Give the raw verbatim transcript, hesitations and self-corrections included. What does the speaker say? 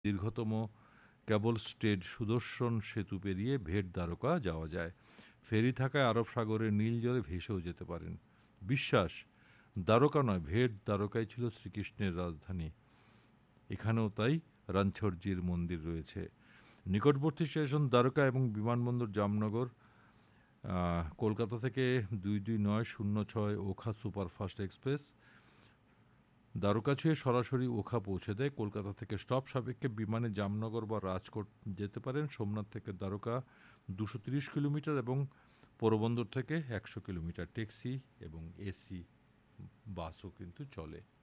দীর্ঘতম কেবল স্ট্রেট সুদর্শন সেতু পেরিয়ে ভেট দ্বারকা যাওয়া যায়। ফেরি থাকায় আরব সাগরের নীল জলে ভেসেও যেতে পারেন। বিশ্বাস, দ্বারকা নয়, ভেট দ্বারকাই ছিল শ্রীকৃষ্ণের রাজধানী। এখানেও তাই রণছড়জির মন্দির রয়েছে। নিকটবর্তী স্টেশন দ্বারকা এবং বিমানবন্দর জামনগর। আহ, কলকাতা থেকে দুই দুই নয় শূন্য ছয় ওখা সুপারফাস্ট এক্সপ্রেস দ্বারকা ছুঁয়ে সরাসরি ওখা পৌঁছে দেয়। কলকাতা থেকে স্টপ সাপেক্ষে বিমানে জামনগর বা রাজকোট যেতে পারেন। সোমনাথ থেকে দ্বারকা দুশো তিরিশ কিলোমিটার এবং পোরবন্দর থেকে একশো কিলোমিটার। ট্যাক্সি এবং এসি বাসও কিন্তু চলে।